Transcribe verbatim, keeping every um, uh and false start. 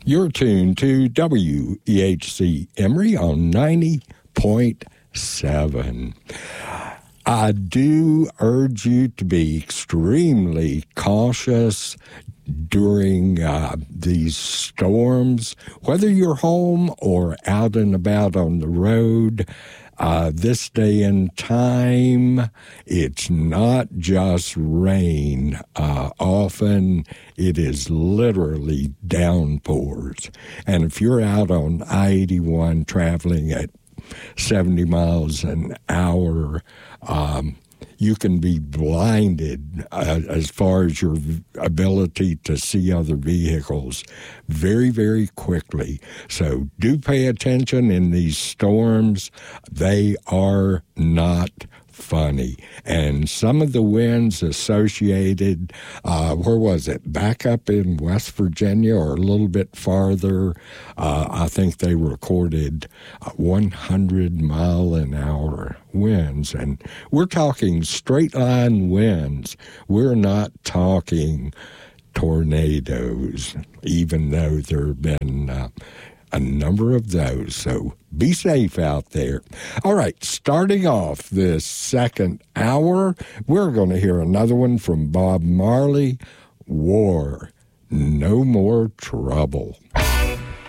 You're tuned to W E H C Emory on ninety point seven. I do urge you to be extremely cautious during uh, these storms, whether you're home or out and about on the road. Uh, this day and time, it's not just rain. Uh, often it is literally downpours. And if you're out on I eighty-one traveling at seventy miles an hour, um, you can be blinded uh, as far as your ability to see other vehicles very, very quickly. So do pay attention in these storms. They are not funny. And some of the winds associated, uh, where was it? Back up in West Virginia or a little bit farther, uh, I think they recorded uh, one hundred mile an hour winds. And we're talking straight line winds. We're not talking tornadoes, even though there have been uh, a number of those. So be safe out there. All right, starting off this second hour, we're going to hear another one from Bob Marley, War, No More Trouble.